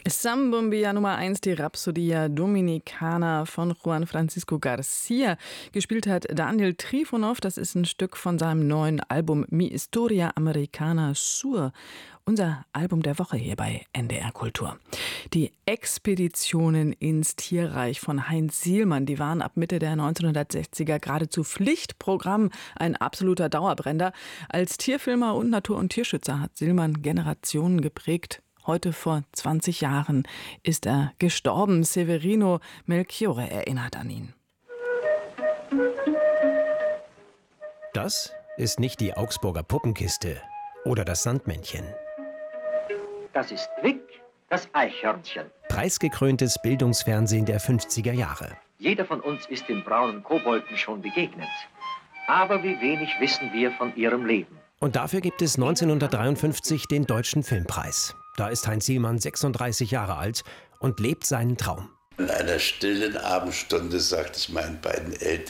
Sambumbia Nummer 1, die Rhapsodia Dominicana von Juan Francisco Garcia. Gespielt hat Daniel Trifonov. Das ist ein Stück von seinem neuen Album Mi Historia Americana Sur. Unser Album der Woche hier bei NDR Kultur. Die Expeditionen ins Tierreich von Heinz Sielmann, die waren ab Mitte der 1960er geradezu Pflichtprogramm, ein absoluter Dauerbrenner. Als Tierfilmer und Natur- und Tierschützer hat Sielmann Generationen geprägt. Heute vor 20 Jahren ist er gestorben. Severino Melchiorre erinnert an ihn. Das ist nicht die Augsburger Puppenkiste oder das Sandmännchen. Das ist Wick, das Eichhörnchen. Preisgekröntes Bildungsfernsehen der 50er Jahre. Jeder von uns ist den braunen Kobolden schon begegnet. Aber wie wenig wissen wir von ihrem Leben. Und dafür gibt es 1953 den Deutschen Filmpreis. Da ist Heinz Sielmann 36 Jahre alt und lebt seinen Traum. In einer stillen Abendstunde sagte ich meinen beiden Eltern,